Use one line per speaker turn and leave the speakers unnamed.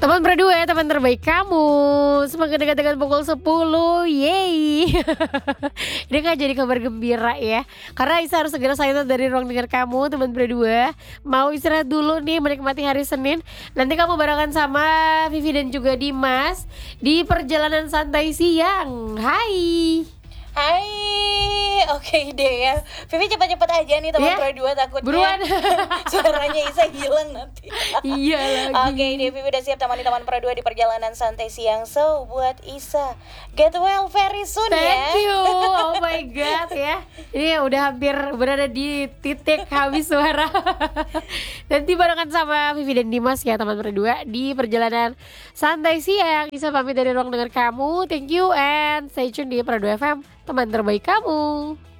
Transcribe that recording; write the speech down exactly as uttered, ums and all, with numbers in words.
Teman berdua, teman terbaik kamu. Semoga dekat dengan pukul sepuluh. Yeay. Ini kan jadi kabar gembira ya. Karena Isa harus segera silent dari ruang dengar kamu, teman berdua. Mau istirahat dulu nih, menikmati hari Senin. Nanti kamu barengan sama Vivi dan juga Dimas di perjalanan santai siang. Hai.
Hai, oke deh ya. Vivi cepat-cepat aja nih teman
Ya,
berdua, takutnya
buruan.
suaranya Isa hilang nanti.
Iya lagi.
Oke deh, Vivi udah siap temani teman berdua di perjalanan santai siang. So buat Isa, get well very soon ya.
Thank you. Oh my god ya. Ini udah hampir berada di titik habis suara. Nanti barengan sama Vivi dan Dimas ya teman berdua di perjalanan santai siang. Bisa pamit dari ruang dengar kamu. Thank you and stay tune di Prado F M, teman terbaik kamu.